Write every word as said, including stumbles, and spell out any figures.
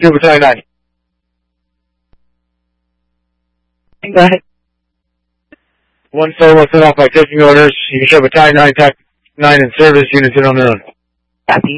two Battalion nine. Go ahead. One solo sent off by taking orders. You can show Battalion nine, Tac nine in service, units in on their own. Copy.